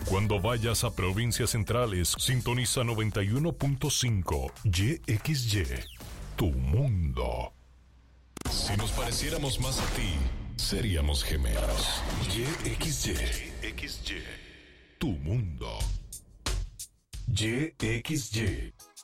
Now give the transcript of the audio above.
Cuando vayas a provincias centrales, sintoniza 91.5 YXY, tu mundo. Si nos pareciéramos más a ti, seríamos gemelos. YXY, tu mundo. YXY.